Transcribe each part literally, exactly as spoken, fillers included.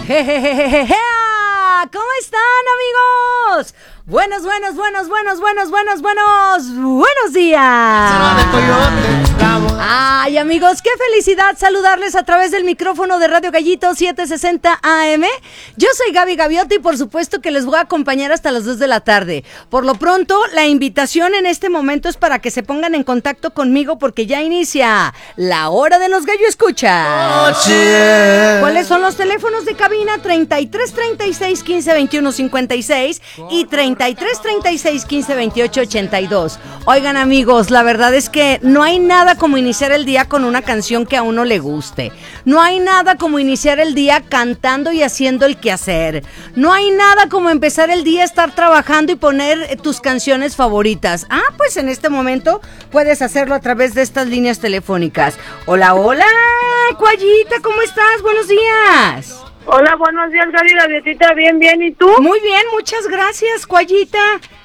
Jejejeje. ¿Cómo están, amigos? Buenos, buenos, buenos, buenos, buenos, buenos, buenos, buenos días. Ay, amigos, qué felicidad saludarles a través del micrófono de Radio Gallito setecientos sesenta A M. Yo soy Gaby Gaviota y por supuesto que les voy a acompañar hasta las dos de la tarde. Por lo pronto, la invitación en este momento es para que se pongan en contacto conmigo porque ya inicia la hora de los gallo escuchas. Oh, yeah. ¿Cuáles son los teléfonos de cabina? treinta y tres, treinta y seis, quince, veintiuno, cincuenta y seis y treinta y tres, treinta y seis, quince, veintiocho, ochenta y dos. Oigan, amigos, la verdad es que no hay nada como iniciar el día con una canción que a uno le guste. No hay nada como iniciar el día cantando y haciendo el quehacer. No hay nada como empezar el día, estar trabajando y poner tus canciones favoritas. Ah, pues en este momento puedes hacerlo a través de estas líneas telefónicas. Hola, hola, Cuayita, ¿cómo estás? Buenos días. Hola, buenos días, Gaby Gaviotita, bien, bien, ¿y tú? Muy bien, muchas gracias, Cuayita.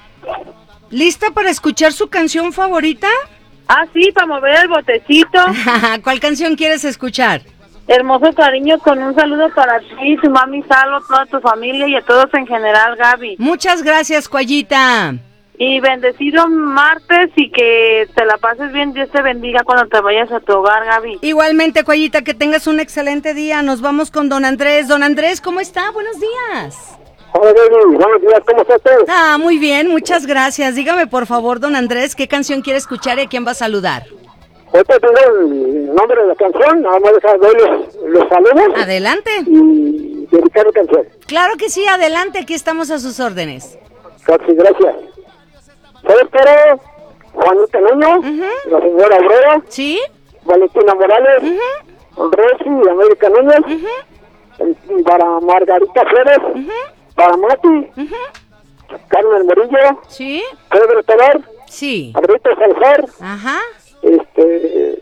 ¿Lista para escuchar su canción favorita? Ah, sí, para mover el botecito. ¿Cuál canción quieres escuchar? Hermoso cariño, con un saludo para ti, tu mami Salvo, toda tu familia y a todos en general, Gaby. Muchas gracias, Cuayita. Y bendecido martes y que te la pases bien, Dios te bendiga cuando te vayas a tu hogar, Gaby. Igualmente, Cuayita, que tengas un excelente día. Nos vamos con don Andrés. Don Andrés, ¿cómo está? Buenos días. Hola, Gaby, buenos días, ¿cómo está usted? Ah, muy bien, muchas gracias. Dígame, por favor, don Andrés, ¿qué canción quiere escuchar y a quién va a saludar? Ahorita tengo el nombre de la canción, nada más dejar ver los, los saludos. Adelante. Y dedicar la canción. Claro que sí, adelante, aquí estamos a sus órdenes. Casi, gracias. ¿Sabes qué? Juanita Nuño, uh-huh. La señora Obrera. ¿Sí? Valentina Morales. Uh-huh. Rosy, América Núñez. Uh-huh. Para Margarita Flores. Uh-huh. Para Mati. Uh-huh. Carmen Morillo. ¿Sí? Pedro Tolar. Sí. Alberto Salazar. Ajá. Este...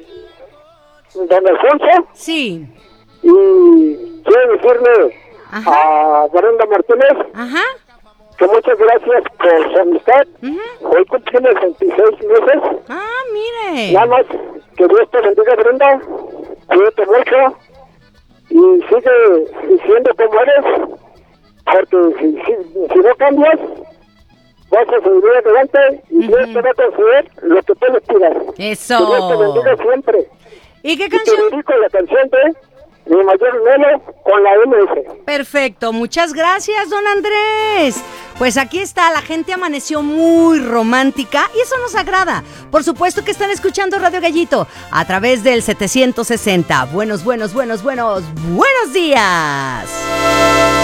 Don Alfonso. Sí. Y quiero decirle Ajá. a Brenda Martínez. Ajá. Que muchas gracias por su amistad. Uh-huh. Hoy cumplimos veintiséis meses. Ah, mire. Nada más que Dios te bendiga, Brenda. Cuídate mucho. Y sigue siendo como eres. Porque si, si, si no cambias, vas a seguir adelante. Y uh-huh. Dios te va a conceder lo que tú le pidas. Eso. Que Dios te bendiga siempre. ¿Y qué canción? Y te dedico la canción de Mi Mayor Melo con la M S. Perfecto, muchas gracias, don Andrés. Pues aquí está, la gente amaneció muy romántica y eso nos agrada. Por supuesto que están escuchando Radio Gallito a través del setecientos sesenta. Buenos, buenos, buenos, buenos, buenos días.